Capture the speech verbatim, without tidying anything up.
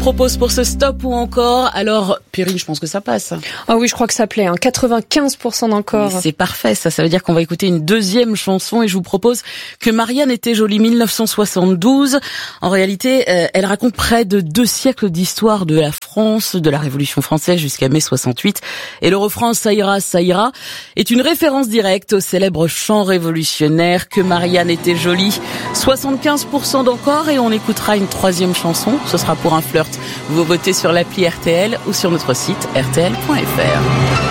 propose pour ce stop ou encore. Alors, Perrine, je pense que ça passe. Ah oui, je crois que ça plaît, hein. quatre-vingt-quinze pour cent d'encore. C'est parfait, ça. Ça veut dire qu'on va écouter une deuxième chanson et je vous propose que Marianne était jolie, mille neuf cent soixante-douze. En réalité, euh, elle raconte près de deux siècles d'histoire de la France, de la Révolution française jusqu'à mai soixante-huit. Et le refrain Ça ira, ça ira est une référence directe au célèbre chant révolutionnaire que Marianne était jolie. soixante-quinze pour cent d'encore et on écoutera une troisième chanson. Ce sera pour un flirt. Vous votez sur l'appli R T L ou sur notre site R T L point F R.